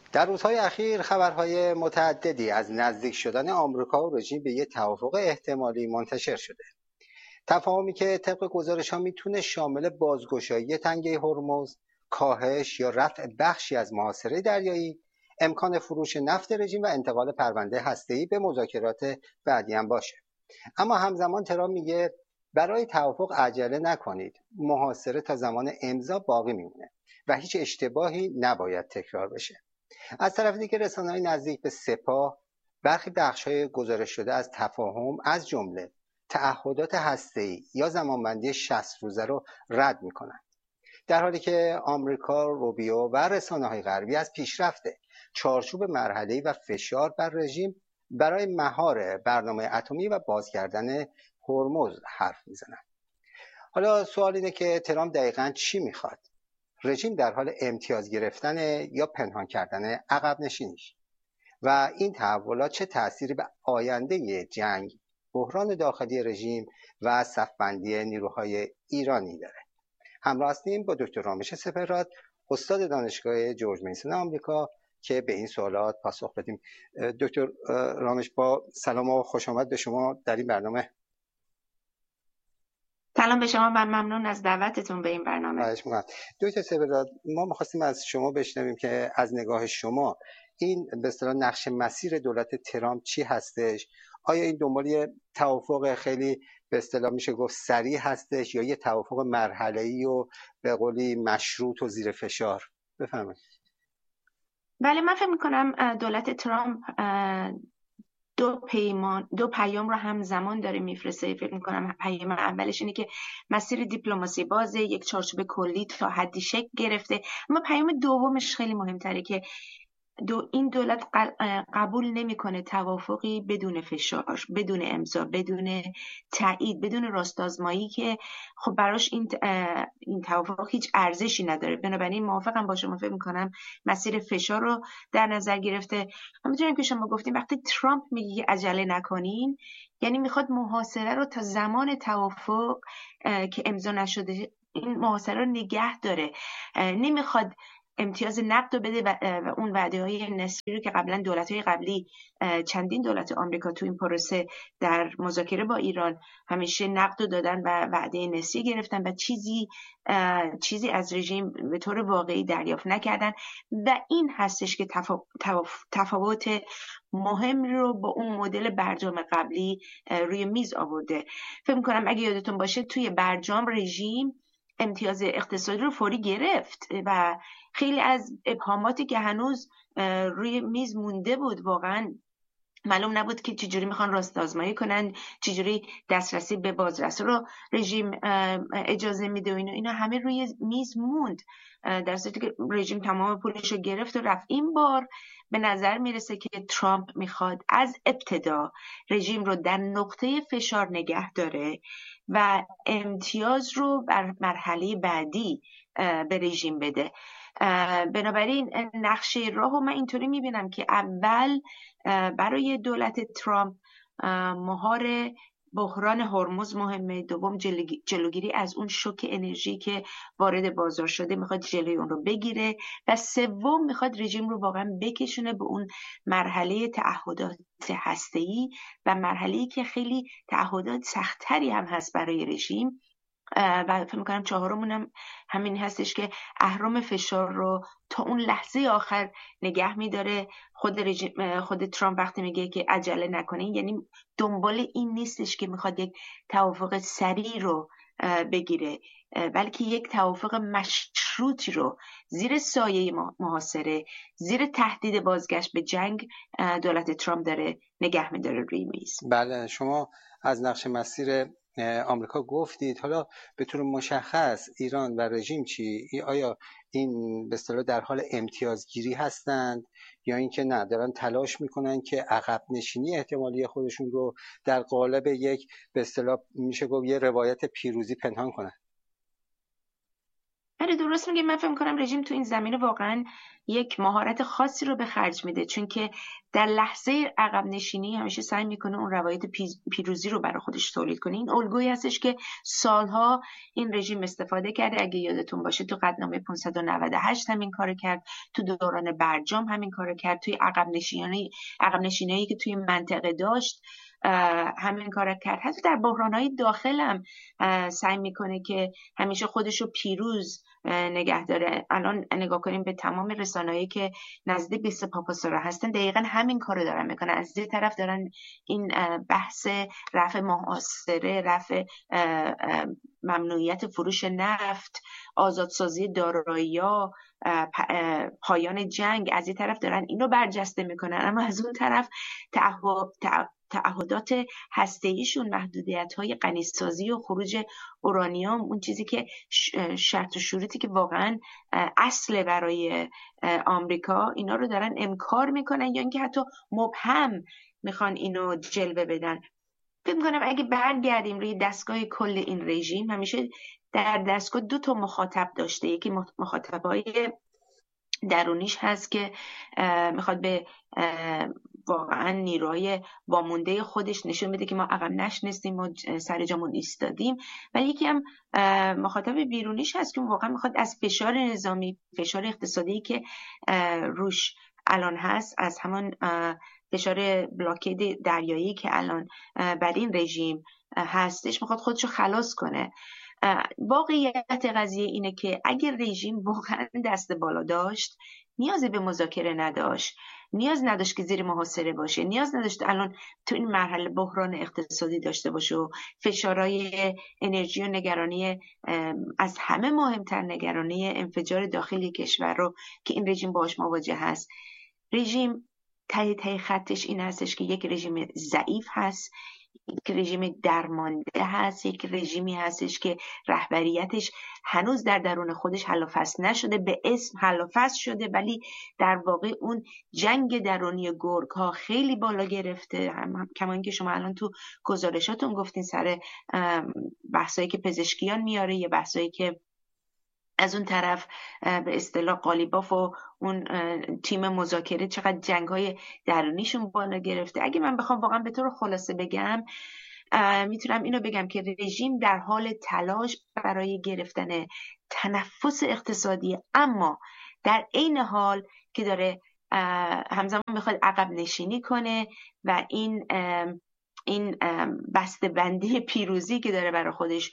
در روزهای اخیر خبرهای متعددی از نزدیک شدن آمریکا و رژیم به یک توافق احتمالی منتشر شده. تفاهمی که طبق گزارش‌ها میتونه شامل بازگشایی تنگه هرمز، کاهش یا رفع بخشی از محاصره دریایی، امکان فروش نفت رژیم و انتقال پرونده هسته‌ای به مذاکرات بعدی هم باشه. اما همزمان ترامپ میگه برای توافق عجله نکنید، محاصره تا زمان امضا باقی میمونه و هیچ اشتباهی نباید تکرار بشه. از طرف دیگه رسانه‌های نزدیک به سپاه برخی بخش‌های گزارش شده از تفاهم از جمله تعهدات هسته‌ای یا زمانبندی 60 روزه رو رد می‌کنند، در حالی که آمریکا، روبیو و رسانه‌های غربی از پیشرفت چارچوب مرحله‌ای و فشار بر رژیم برای مهار برنامه اتمی و باز کردن هرمز حرف میزنند. حالا سوال اینه که ترامپ دقیقاً چی میخواد؟ رژیم در حال امتیاز گرفتن یا پنهان کردن عقب نشینیش؟ و این تحولات چه تأثیری به آینده جنگ، بحران داخلی رژیم و صف‌بندی نیروهای ایرانی داره؟ همراه هستیم با دکتر رامش سپهراد، استاد دانشگاه جورج میسون آمریکا، که به این سوالات پاسخ بدیم. دکتر رامش، با سلام و خوش آمد به شما در این برنامه. سلام به شما، من ممنون از دعوتتون به این برنامه. خواهش می‌کنم. دکتر سپهراد، ما می‌خواستیم از شما بشنویم که از نگاه شما این به اصطلاح نقش مسیر دولت ترامپ چی هستش؟ آیا این دنبال یه توافق خیلی به اصطلاح میشه گفت سریع هستش یا یه توافق مرحله‌ای و به قولی مشروط و زیر فشار؟ بفرمایید. بله، من فکر می‌کنم دولت ترامپ دو پیام رو همزمان داره میفرسته. فکر می‌کنم پیام اولش اینه که مسیر دیپلماسی بازه، یک چارچوب کلی تا حدی شکل گرفته، اما پیام دومش خیلی مهم‌تره که این دولت قبول نمیکنه توافقی بدون فشار، بدون امضا، بدون تایید، بدون راستآزمایی که خب براش این توافق هیچ ارزشی نداره. بنابراین موافقم با شما، فکر میکنم مسیر فشار رو در نظر گرفته. همونطور که شما گفتیم وقتی ترامپ میگه عجله نکنین، یعنی میخواد محاصره رو تا زمان توافق که امضا نشده این محاصره رو نگه داره. نمیخواد امتیاز نقد رو بده و اون وعده‌های نسبی رو که قبلا دولت‌های قبلی، چندین دولت آمریکا تو این پروسه در مذاکره با ایران همیشه نقد رو دادن و وعده نسبی گرفتن و چیزی از رژیم به طور واقعی دریافت نکردن و این هستش که تفاوت مهم رو با اون مدل برجام قبلی روی میز آورده. فکر می‌کنم اگه یادتون باشه توی برجام رژیم امتیاز اقتصادی رو فوری گرفت و خیلی از ابهاماتی که هنوز روی میز مونده بود، واقعا معلوم نبود که چجوری میخوان راست آزمایی کنن، چجوری دسترسی به بازرسی رو رژیم اجازه میده و اینا همه روی میز موند، در صورتی که رژیم تمام پولش رو گرفت و رفت. این بار به نظر میرسه که ترامپ میخواد از ابتدا رژیم رو در نقطه فشار نگه داره و امتیاز رو بر مرحله بعدی به رژیم بده. بنابراین نقشه راهو من اینطوری میبینم که اول برای دولت ترامپ مهار بحران هرمز مهمه، دوم جلوگیری از اون شوک انرژی که وارد بازار شده میخواد جلوی اون رو بگیره و سوم میخواد رژیم رو واقعا بکشونه به اون مرحله تعهدات هسته‌ای و مرحله‌ای که خیلی تعهدات سخت‌تری هم هست برای رژیم. و فکر می‌کنم چهارمون همین هستش که اهرم فشار رو تا اون لحظه آخر نگه می‌داره. خود ترامپ وقتی میگه که عجله نکنین، یعنی دنبال این نیستش که میخواد یک توافق سریع رو بگیره، بلکه یک توافق مشروطی رو زیر سایه محاصره، زیر تهدید بازگشت به جنگ دولت ترامپ داره نگه می‌داره روی میز. بله، شما از نقش مسیر آمریکا گفتید. حالا به طور مشخص ایران و رژیم چی؟ آیا این به اصطلاح در حال امتیازگیری هستند یا اینکه نه، دارن تلاش میکنن که عقب نشینی احتمالی خودشون رو در قالب یک به اصطلاح میشه گفت یه روایت پیروزی پنهان کنن؟ آره درست میگه. من فکر می‌کنم رژیم تو این زمینه واقعا یک مهارت خاصی رو به خرج میده، چون که در لحظه عقب نشینی همیشه سعی میکنه اون روایت پیروزی رو برای خودش تولید کنه. این الگویی هستش که سالها این رژیم استفاده کرده. اگه یادتون باشه تو قطعنامه 598 همین کارو کرد، تو دوران برجام همین کارو کرد، توی عقب نشینی که توی منطقه داشت همین کارو کرد. حتی در بحران‌های داخل هم سعی میکنه که همیشه خودش رو پیروز نگه داره. الان نگاه کنیم به تمام رسانه‌ای که نزدیک به سپاهپاسداران هستن، دقیقا همین کارو دارن میکنن. از یه طرف دارن این بحث رفع محاصره، رفع ممنوعیت فروش نفت، آزادسازی دارایی‌ها، پایان جنگ، از یه طرف دارن اینو برجسته میکنن، اما از اون طرف تعهدات هسته‌ایشون، محدودیت‌های غنی‌سازی و خروج اورانیوم، اون چیزی که شرط و شروطی که واقعا اصل برای آمریکا، اینا رو دارن انکار میکنن یا اینکه حتی مبهم میخوان اینو جلوه بدن. فکر میکنم اگه برگردیم روی دستگاه کل این رژیم، همیشه در دستگاه 2 مخاطب داشته. یکی مخاطبای درونیش هست که میخواد به واقعا نیروهای وامونده خودش نشون بده که ما عقب نشنستیم و سر جامون ایستادیم، ولی یکی هم مخاطب بیرونیش هست که واقعا میخواد از فشار نظامی، فشار اقتصادی که روش الان هست، از همون فشار بلاکید دریایی که الان بر این رژیم هستش، میخواد خودشو خلاص کنه. واقعیت قضیه اینه که اگر رژیم واقعا دست بالا داشت، نیازی به مذاکره نداشت، نیاز نداشت که زیر محاصره باشه، نیاز نداشت الان تو این مرحله بحران اقتصادی داشته باشه و فشارهای انرژی و نگرانی، از همه مهمتر نگرانی انفجار داخلی کشور رو که این رژیم باهاش مواجه هست. رژیم ته خطش این هستش که یک رژیم ضعیف هست، یک رژیم درمانده هست، یک رژیمی هستش که رهبریتش هنوز در درون خودش حل و فصل نشده، به اسم حل و فصل شده ولی در واقع اون جنگ درونی گرگ ها خیلی بالا گرفته. کما اینکه شما الان تو گزارشاتون گفتین سر بحثایی که پزشکیان میاره، یه بحثایی که از اون طرف به اصطلاح قالیباف و اون تیم مذاکره چقدر جنگ‌های درونیشون بالا گرفته. اگه من بخوام واقعا به طور خلاصه بگم، میتونم اینو بگم که رژیم در حال تلاش برای گرفتن تنفس اقتصادی، اما در عین حال که داره همزمان میخواد عقب نشینی کنه و این بسته بندی پیروزی که داره برای خودش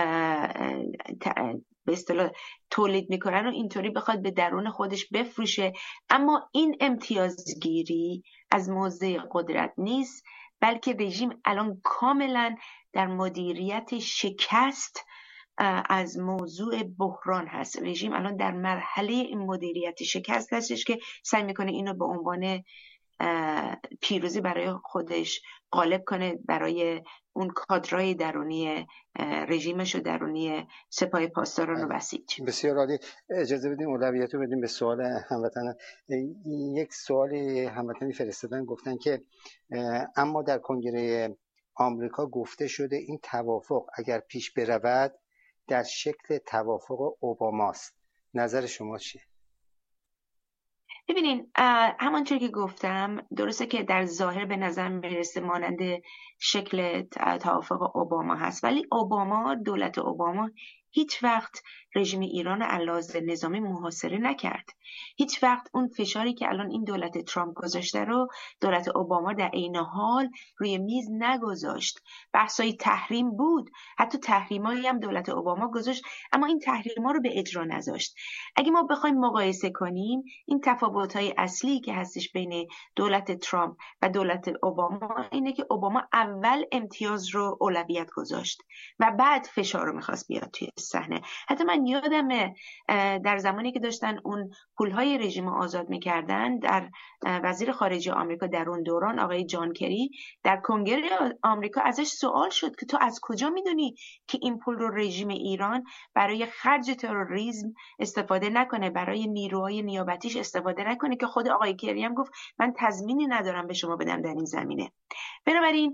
به اصطلاح تولید میکنن و اینطوری بخواد به درون خودش بفروشه. اما این امتیازگیری از موضع قدرت نیست، بلکه رژیم الان کاملا در مدیریت شکست از موضوع بحران هست. رژیم الان در مرحله این مدیریت شکست هستش که سعی میکنه اینو به عنوان پیروزی برای خودش غالب کنه برای اون کادرای درونی رژیمش و درونی سپاه پاسداران و بسیج. بسیار عالی. اجازه بدیم اولویت رو بدیم به سوال هموطن. یک سوالی هموطنی فرستادن، گفتن که اما در کنگره آمریکا گفته شده این توافق اگر پیش برود در شکل توافق اوباماست. نظر شما چیه؟ ببینین، همانطور که گفتم، درسته که در ظاهر به نظر میرسه مانند شکل توافق اوباما هست، ولی دولت اوباما هیچ وقت رژیم ایران علاوه نظامی محاصره نکرد. هیچ وقت اون فشاری که الان این دولت ترامپ گذاشته رو دولت اوباما در عین حال روی میز نگذاشت. بحثای تحریم بود، حتی تحریمایی هم دولت اوباما گذاشت، اما این تحریما رو به اجرا نذاشت. اگه ما بخوایم مقایسه کنیم این تفاوت‌های اصلی که هستش بین دولت ترامپ و دولت اوباما اینه که اوباما اول امتیاز رو اولویت گذاشت و بعد فشار رو می‌خواست بیاد توی صحنه. حتی من یادمه در زمانی که داشتن اون پولهای رژیم آزاد میکردن، در وزیر خارجه آمریکا در اون دوران آقای جان کری در کنگره آمریکا ازش سوال شد که تو از کجا میدونی که این پول رو رژیم ایران برای خرج تروریسم استفاده نکنه، برای نیروهای نیابتیش استفاده نکنه، که خود آقای کری هم گفت من تضمینی ندارم به شما بدم در این زمینه. بنابراین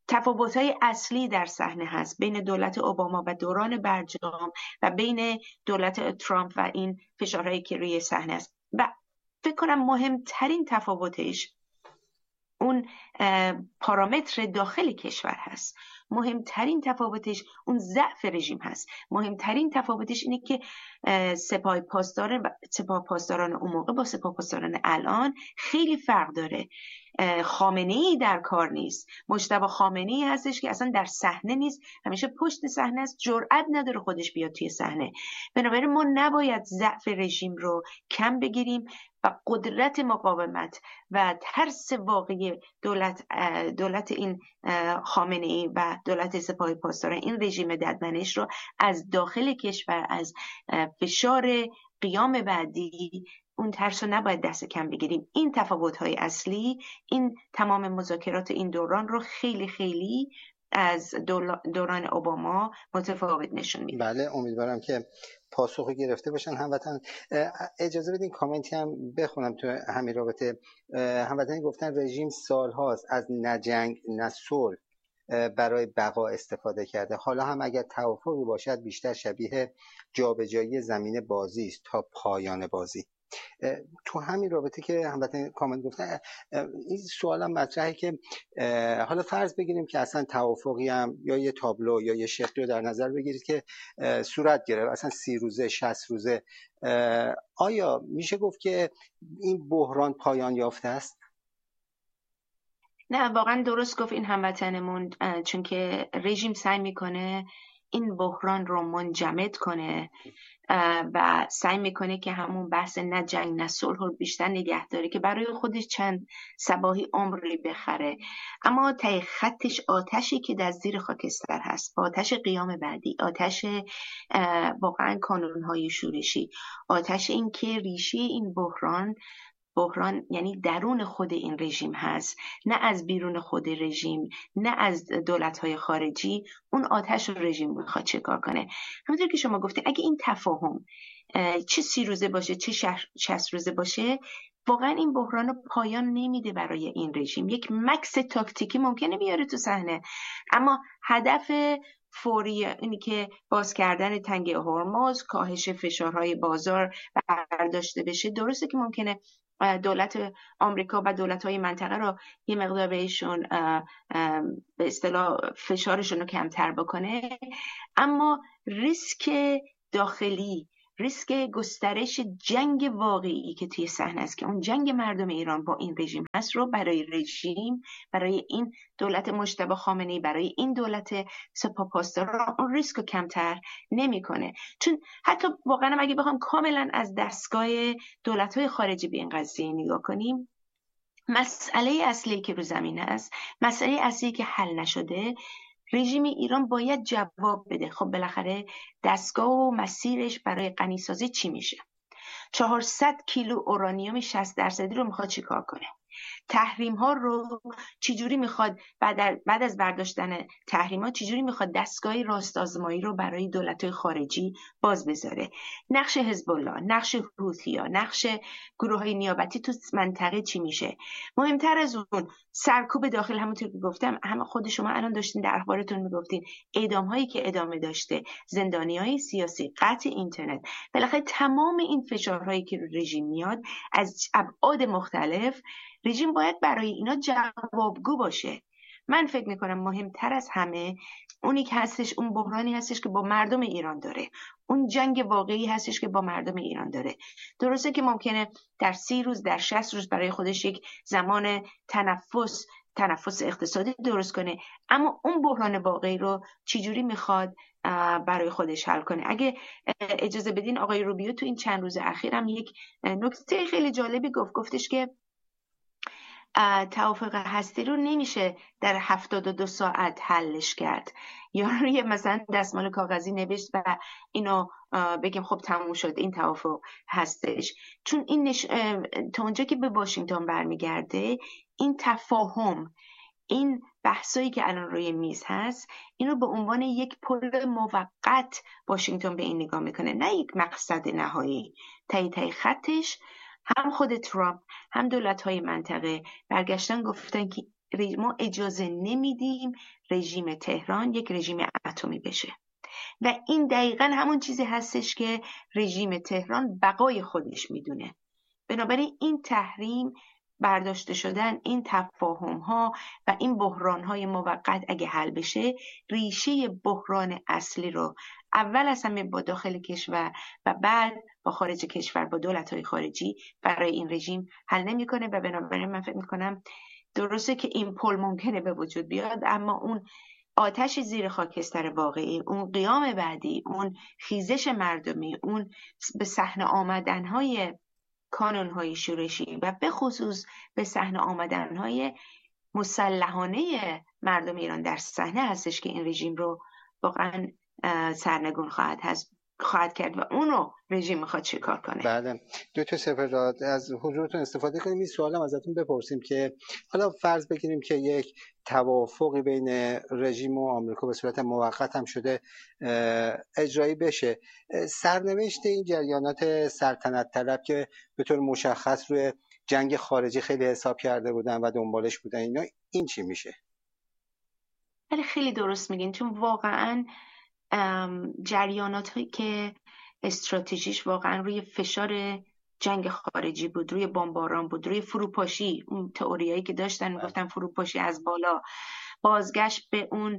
تفاوت‌های اصلی در صحنه هست بین دولت اوباما و دوران برجام و بین دولت ترامپ و این فشارهایی که روی صحنه است. و فکر کنم مهمترین تفاوتش اون پارامتر داخل کشور هست. مهمترین تفاوتش اون ضعف رژیم هست. مهمترین تفاوتش اینه که سپاه پاسداران اون موقع با سپاه پاسداران الان خیلی فرق داره. خامنه‌ای در کار نیست. مجتبی خامنه‌ای هستش که اصلا در صحنه نیست، همیشه پشت صحنه است، جرئت نداره خودش بیاد توی صحنه. بنابراین ما نباید ضعف رژیم رو کم بگیریم و قدرت مقاومت و ترس واقعی دولت این خامنه‌ای و دولت سپاه پاسداران این رژیم ددمنش رو از داخل کشور، از فشار قیام بعدی، اون ترس رو نباید دست کم بگیریم. این تفاوت‌های اصلی، این تمام مذاکرات این دوران رو خیلی خیلی از دوران اوباما متفاوت نشون میده. بله، امیدوارم که پاسخی گرفته باشن هموطن. اجازه بدین کامنتی هم بخونم تو همین رابطه. هموطنی گفتن رژیم سالهاست از نه جنگ نه صلح برای بقا استفاده کرده. حالا هم اگر توافقی باشد بیشتر شبیه جابجایی زمین بازی است تا پایان بازی. تو همین رابطه که هموطن کامنت گفتن، این سوالم مطرحه که حالا فرض بگیریم که اصلا توافقی هم یا یه تابلو یا یه شکلی رو در نظر بگیرید که صورت گرفت، اصلا 30 روزه 60 روزه، آیا میشه گفت که این بحران پایان یافته است؟ نه، واقعا درست گفت این هموطنمون، چون که رژیم سعی میکنه این بحران رو منجمد کنه و سعی میکنه که همون بحث نه جنگ نه صلح رو بیشتر نگه داره که برای خودش چند صباحی عمری بخره. اما ته خطش آتشی که در زیر خاکستر هست، آتش قیام بعدی، آتش واقعا کانونهای شورشی، آتش این که ریشه این بحران یعنی درون خود این رژیم هست، نه از بیرون خود رژیم، نه از دولت‌های خارجی. اون آتش رو رژیم میخواد چکار کنه. همونطور که شما گفته، اگه این تفاهم چه 30 روزه باشه چه 60 روزه باشه، واقعا این بحران رو پایان نمیده برای این رژیم. یک مکس تاکتیکی ممکنه بیاره تو صحنه، اما هدف فوری اینی که باز کردن تنگه هرمز، کاهش فشارهای بازار برداشته بشه. درسته که ممکنه دولت آمریکا و دولت‌های منطقه رو یه مقدار بهشون به اصطلاح فشارشون رو کمتر بکنه، اما ریسک داخلی، ریسک گسترش جنگ واقعی که توی صحنه است، که اون جنگ مردم ایران با این رژیم هست، رو برای رژیم، برای این دولت مجتبی خامنه‌ای، برای این دولت سپاهپاسداران اون ریسک رو کمتر نمی‌کنه. چون حتی واقعا اگه بخوام کاملا از دستگاه دولت‌های خارجی به این قضیه نگاه کنیم، مسئله اصلی که رو زمین است، مسئله اصلی که حل نشده، رژیم ایران باید جواب بده. خب بالاخره دستگاه و مسیرش برای غنیسازی چی میشه؟ 400 کیلو اورانیوم 60% رو میخواد چیکار کنه؟ تحریم ها رو چجوری میخواد بعد از برداشتن تحریم ها چجوری میخواد دستگاه راست آزمایی رو برای دولت‌های خارجی باز بذاره؟ نقش حزب الله، نقش حوثی‌ها، نقش گروه‌های نیابتی تو منطقه چی میشه؟ مهمتر از اون سرکوب داخل، همونطور که گفتم، هم خود شما الان داشتین در اخبارتون میگفتین اعدام هایی که ادامه داشته، زندانی‌های سیاسی، قطع اینترنت، بالاخره تمام این فشارهایی که رو رژیم میاد از ابعاد مختلف، رژیم باید برای اینا جوابگو باشه. من فکر میکنم مهمتر از همه اونی که هستش، اون بحرانی هستش که با مردم ایران داره، اون جنگ واقعی هستش که با مردم ایران داره. درسته که ممکنه در 30 روز، در 60 روز برای خودش یک زمان تنفس اقتصادی درست کنه، اما اون بحران واقعی رو چجوری میخواد برای خودش حل کنه؟ اگه اجازه بدین، آقای روبیو تو این چند روز اخیر هم یک نکته خیلی جالبی گفتش که توافق هستی رو نمیشه در 72 ساعت حلش کرد، یا روی مثلا دستمال کاغذی نوشت و اینو بگیم خب تموم شد این توافق هستش. چون این تا اونجا که به واشنگتن برمیگرده، این تفاهم، این بحثایی که الان روی میز هست، اینو به عنوان یک پل موقت واشنگتن به این نگاه میکنه، نه یک مقصد نهایی. تای خطش هم خود ترامپ هم دولت‌های منطقه برگشتن گفتن که ما اجازه نمیدیم رژیم تهران یک رژیم اتمی بشه و این دقیقاً همون چیزی هستش که رژیم تهران بقای خودش میدونه. بنابراین این تحریم برداشته شدن این تفاهم ها و این بحران های موقت اگه حل بشه، ریشه بحران اصلی رو اول از همه با داخل کشور و بعد با خارج کشور با دولت های خارجی برای این رژیم حل نمیکنه و بنابراین من فکر میکنم درسته که این پل ممکنه به وجود بیاد، اما اون آتش زیر خاکستر واقعی، اون قیام بعدی، اون خیزش مردمی، اون به صحنه آمدنهای کانونهای شورشی و به خصوص به صحنه آمدنهای مسلحانه مردم ایران در صحنه هستش که این رژیم رو واقعا سرنگون خواهد کرد و اونو رژیم میخواد چیکار کنه. بله، دکتر سپهراد از حضورتون استفاده کنیم این سوالم ازتون بپرسیم که حالا فرض بگیریم که یک توافقی بین رژیم و آمریکا به صورت موقت هم شده اجرایی بشه، سرنوشت این جریانات سلطنت طلب که به طور مشخص روی جنگ خارجی خیلی حساب کرده بودن و دنبالش بودن اینا، این چی میشه؟ ولی خیلی درست میگین، چون واقعا جریانات هایی که استراتژیش واقعا روی فشار جنگ خارجی بود، روی بمباران بود، روی فروپاشی، اون تئوریایی که داشتن میگفتن فروپاشی از بالا، بازگشت به اون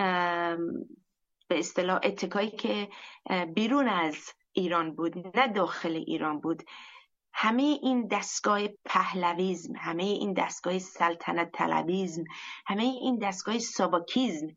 به اصطلاح اتکایی که بیرون از ایران بود نه داخل ایران بود، همه این دستگاه پهلویزم، همه این دستگاه سلطنت طلبیزم، همه این دستگاه ساواکیزم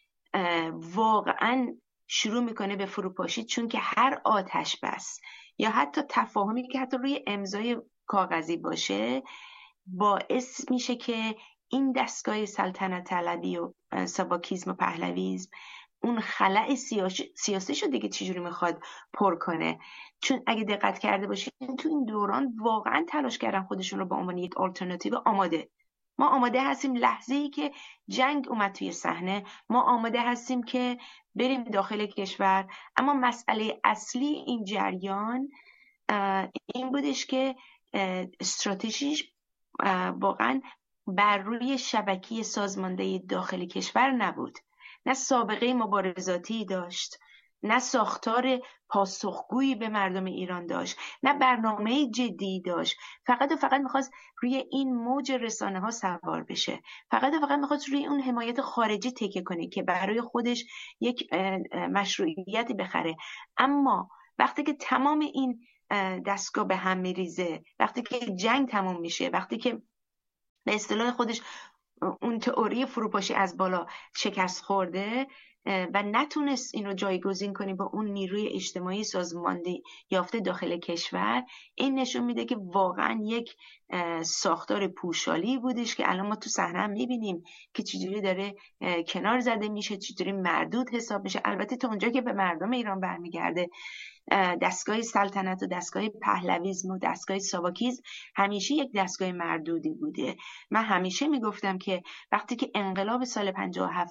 واقعا شروع میکنه به فروپاشی، چون که هر آتش بس یا حتی تفاهمی که حتی روی امضای کاغذی باشه باعث میشه که این دستگاه سلطنت طلبی و ساواکیزم و پهلویزم اون خلأ سیاسی شو دیگه چجوری میخواد پر کنه. چون اگه دقت کرده باشین تو این دوران واقعا تلاش کردن خودشون رو به عنوان یک آلترناتیو ما آماده هستیم لحظه‌ای که جنگ اومد توی صحنه، ما آماده هستیم که بریم داخل کشور، اما مسئله اصلی این جریان این بودش که استراتژیش واقعا بر روی شبکه سازمانده داخل کشور نبود، نه سابقه مبارزاتی داشت، نه ساختار پاسخگویی به مردم ایران داشت، نه برنامه جدی داشت، فقط و فقط میخواست روی این موج رسانه ها سوار بشه، فقط و فقط میخواست روی اون حمایت خارجی تکیه کنه که برای خودش یک مشروعیتی بخره. اما وقتی که تمام این دستگاه به هم میریزه، وقتی که جنگ تموم میشه، وقتی که به اصطلاح خودش اون تئوری فروپاشی از بالا شکست خورده و نتونست اینو جایگزین کنی با اون نیروی اجتماعی سازماندهی یافته داخل کشور، این نشون میده که واقعا یک ساختار پوشالی بودش که الان ما تو صحنه هم میبینیم که چجوری داره کنار زده میشه، چجوری مردود حساب میشه. البته تا اونجا که به مردم ایران برمیگرده، دستگاه سلطنت و دستگاه پهلویزم و دستگاه ساواکیزم همیشه یک دستگاه مردودی بوده. من همیشه میگفتم که وقتی که انقلاب سال 57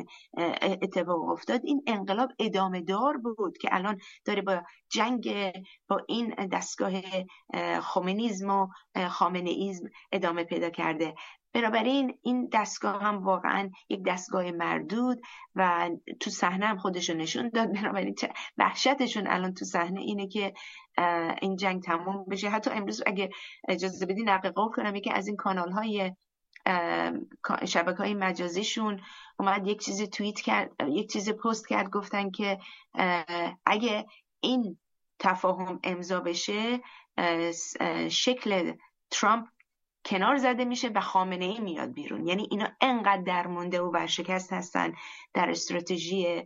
اتفاق افتاد، این انقلاب ادامه دار بود که الان داره با جنگ با این دستگاه خمینیزم و خامنئیزم ادامه پیدا کرده. بنابراین این دستگاه هم واقعا یک دستگاه مردود و تو صحنه هم خودشون نشون داد. بنابراین وحشتشون الان تو صحنه اینه که این جنگ تموم بشه. حتی امروز اگه اجازه بدی نقل قول کنم، یکی از این کانال های شبکه های مجازیشون اومد یک چیزی توییت کرد، یک چیزی پست کرد، گفتن که اگه این تفاهم امضا بشه شکل ترامپ کنار زده میشه و خامنه ای میاد بیرون. یعنی اینا انقدر درمونده و ورشکست هستن در استراتژی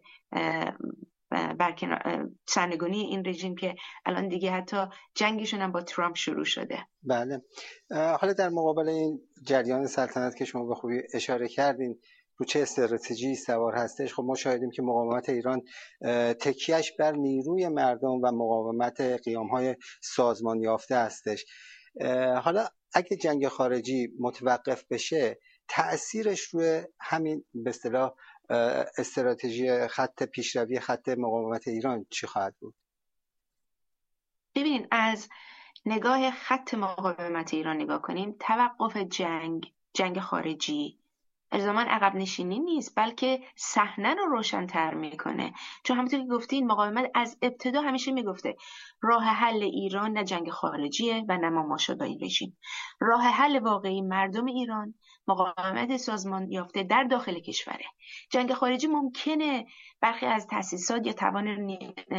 سرنگونی این رژیم که الان دیگه حتی جنگشون هم با ترامپ شروع شده. بله، حالا در مقابل این جریان سلطنت که شما به خوبی اشاره کردین رو چه استراتژی سوار هستش، خب ما شاهدیم که مقاومت ایران تکیهش بر نیروی مردم و مقاومت قیام‌های سازمان یافته هستش. حالا اگه جنگ خارجی متوقف بشه، تأثیرش روی همین به اصطلاح استراتژی خط پیشروی خط مقاومت ایران چی خواهد بود؟ ببینید، از نگاه خط مقاومت ایران نگاه کنیم، توقف جنگ خارجی الزاما عقب نشینی نیست، بلکه صحنه رو روشن‌تر میکنه. چون همونطور که گفتین مقاومت از ابتدا همیشه میگفته راه حل ایران نه جنگ خارجیه و نه مماشات با این رژیم. راه حل واقعی مردم ایران مقاومت سازمان یافته در داخل کشوره. جنگ خارجی ممکنه برخی از تأسیسات یا توان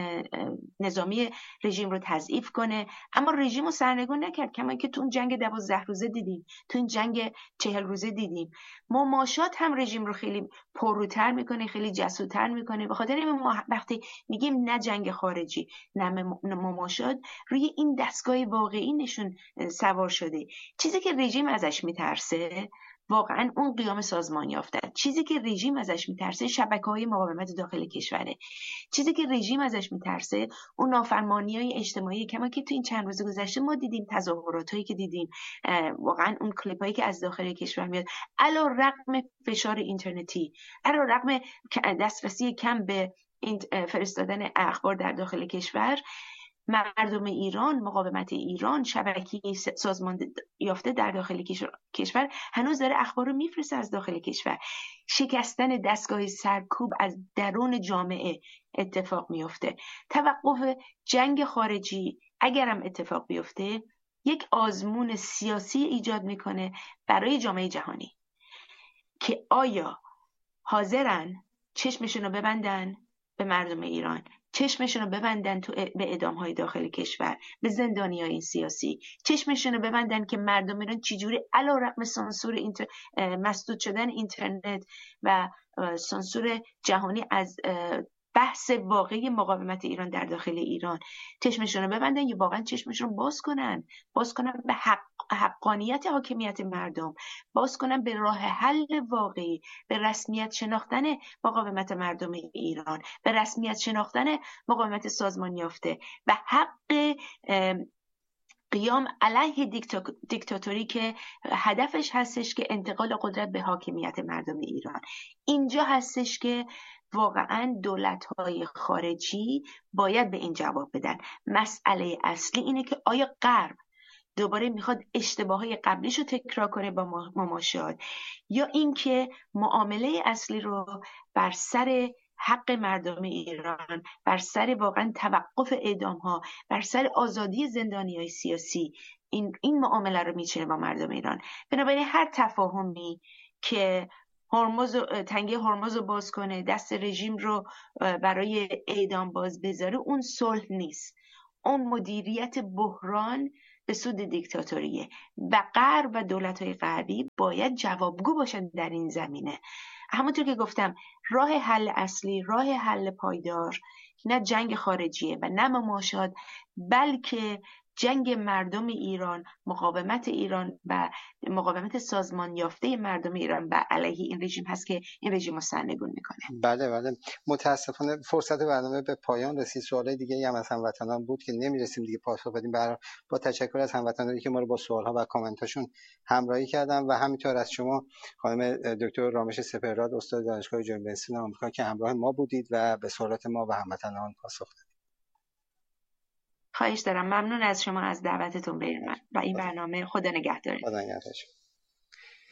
نظامی رژیم رو تضعیف کنه، اما رژیم رو سرنگون نکرد. کما که تو اون جنگ 12 روزه دیدیم، تو این جنگ 40 روزه دیدیم. مماشات هم رژیم رو خیلی پرروتر میکنه، خیلی جسورتر میکنه. به خاطر این وقتی میگیم نه جنگ خارجی نه مماشات، روی این دستگاه واقعی نشون سوار شده. چیزی که رژیم ازش میترسه واقعا اون قیام سازمان یافته. چیزی که رژیم ازش میترسه شبکه‌های مقاومت داخل کشوره. چیزی که رژیم ازش میترسه اون نافرمانی‌های اجتماعی که ما که تو این چند روز گذشته ما دیدیم، تظاهراتایی که دیدیم، واقعا اون کلیپایی که از داخل کشور میاد، علی‌رغم فشار اینترنتی، علی‌رغم دسترسی کم به فرستادن اخبار در داخل کشور، مردم ایران، مقاومت ایران، شبکه‌ای سازمان یافته در داخل کشور هنوز داره اخبار رو میفرسته از داخل کشور. شکستن دستگاه سرکوب از درون جامعه اتفاق میفته. توقف جنگ خارجی اگرم اتفاق بیفته یک آزمون سیاسی ایجاد میکنه برای جامعه جهانی که آیا حاضرن چشمشون رو ببندن به مردم ایران، چشمشون رو ببندن به اعدام‌های داخل کشور، به زندانیای سیاسی، چشمشون رو ببندن که مردم ایران چجوری علی‌رغم سانسور مسدود شدن اینترنت و سانسور جهانی از بحث واقعی مقاومت ایران در داخل ایران چشمشون رو ببندن یا واقعا چشمشون رو باز کنن به حقانیت حاکمیت مردم، باز کنن به راه حل واقعی، به رسمیت شناختن مقاومت مردم ایران، به رسمیت شناختن مقاومت سازمان یافته و حق قیام علیه دیکتاتوری که هدفش هستش که انتقال قدرت به حاکمیت مردم ایران. اینجا هستش که واقعا دولت‌های خارجی باید به این جواب بدن. مسئله اصلی اینه که آیا غرب دوباره میخواد اشتباههای قبلیش رو تکرار کنه با مماشات، یا اینکه معامله اصلی رو بر سر حق مردم ایران، بر سر واقعا توقف اعدام‌ها، بر سر آزادی زندانیای سیاسی این معامله رو میچینه با مردم ایران. بنابراین هر تفاهمی که تنگه هرمز رو باز کنه، دست رژیم رو برای اعدام باز بذاره، اون صلح نیست، اون مدیریت بحران به سود دیکتاتوریه و غرب و دولت‌های غربی باید جوابگو باشن در این زمینه. همونطور که گفتم راه حل اصلی، راه حل پایدار نه جنگ خارجیه و نه مماشات، بلکه جنگ مردم ایران، مقاومت ایران و مقاومت سازمان یافته مردم ایران و علیه این رژیم هست که این رژیم رو سرنگون میکنه. بله متاسفانه فرصت برنامه به پایان رسید. سوالای دیگه هم از هموطنان بود که نمیرسیم دیگه پاسخ بدیم. با تشکر از هموطنانی که ما رو با سوالها و کامنتاشون همراهی کردن و همینطور از شما خانم دکتر رامش سپهراد استاد دانشگاه جان بنسن آمریکا که همراه ما بودید و به سوالات ما و هموطنان پاسخ دادید. خواهش دارم. ممنون از شما از دعوتتون به این برنامه. خدا نگهدارتون. خدا نگهدار.